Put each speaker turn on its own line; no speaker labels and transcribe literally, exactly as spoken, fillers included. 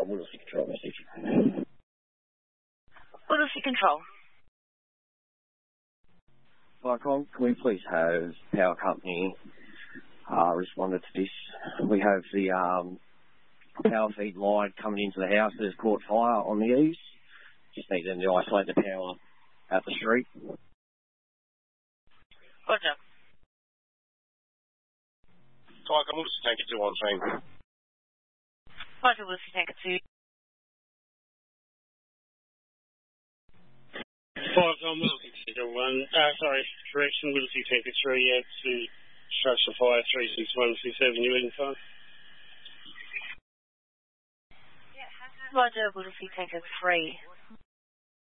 Whittlesea Control message.
Whittlesea Control.
Viacom, can we please have Power Company uh, responded to this? We have the um, power feed line coming into the house that has caught fire on the eaves. Just need them to isolate the power out the street.
Roger.
Viacom, Whittlesea Tanker two on scene.
Roger, Whittlesea Tanker two.
Viacom, Whittlesea Tanker one. Uh, sorry, correction, Whittlesea Tanker three, yeah, to Structure Fire three six one two seven, you waiting time?
Roger, Whittlesea Tanker three.